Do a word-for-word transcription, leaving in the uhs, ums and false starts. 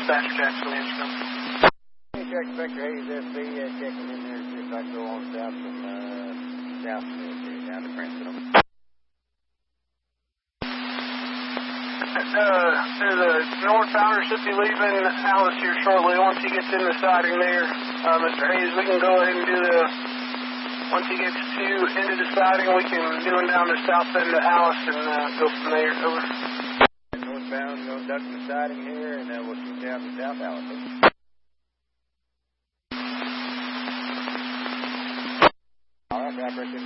dispatcher Jackson Lansing. Hey, Jack Spectre Hayes S B, uh, checking in there to see if I can go on south from, uh, south Military down to Princeton. Uh, there's a northbounder should be leaving Alice here shortly. Once he gets in the siding there, uh, Mister Hayes, we can go ahead and do the, once he gets to into the siding, we can do him down the south end of Alice and uh, go from there. Over. Northbound, go duck the siding here, and uh, we'll shoot down to South Alice. All right, I appreciate it.